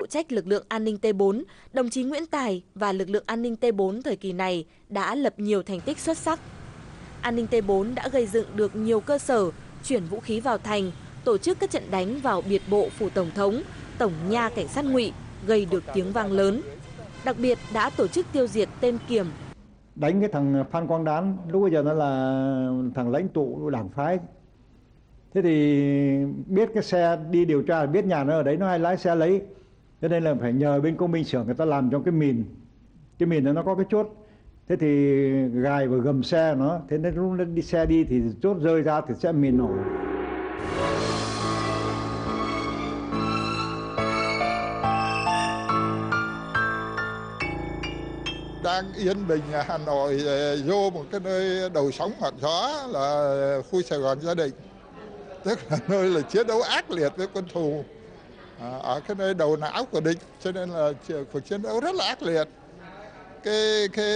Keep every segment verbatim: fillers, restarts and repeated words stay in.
trách lực lượng an ninh T bốn, đồng chí Nguyễn Tài và lực lượng an ninh T bốn thời kỳ này đã lập nhiều thành tích xuất sắc. An ninh T bốn đã gây dựng được nhiều cơ sở, chuyển vũ khí vào thành, tổ chức các trận đánh vào biệt bộ phủ Tổng thống, Tổng nha Cảnh sát ngụy, gây được tiếng vang lớn. Đặc biệt đã tổ chức tiêu diệt tên Kiểm. Đánh cái thằng Phan Quang Đán, lúc bây giờ nó là thằng lãnh tụ đảng phái. Thế thì biết cái xe đi điều tra, biết nhà nó ở đấy, nó hay lái xe lấy. Cho nên là phải nhờ bên công binh xưởng người ta làm trong cái mìn. Cái mìn đó nó có cái chốt. Thế thì gài vào gầm xe nó, thế nên lúc nó đi xe đi thì chốt rơi ra thì sẽ mìn nổ. Đang yên bình ở Hà Nội, vô một cái nơi đầu sóng ngọn gió là khu Sài Gòn Gia Định, tức là nơi là chiến đấu ác liệt với quân thù ở cái nơi đầu não của địch, cho nên là cuộc chiến đấu rất là ác liệt. Cái cái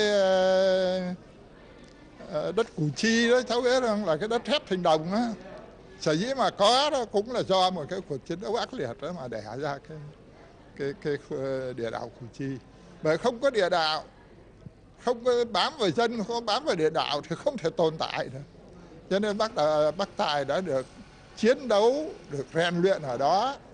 uh, đất Củ Chi đó cháu biết rằng là cái đất thép thành đồng á, sở dĩ mà có đó cũng là do một cái cuộc chiến đấu ác liệt đó mà đẻ ra cái cái cái địa đạo Củ Chi. Bởi không có địa đạo, không có bám vào dân, không có bám vào địa đạo thì không thể tồn tại được. Cho nên bác Bác Tài đã được chiến đấu, được rèn luyện ở đó.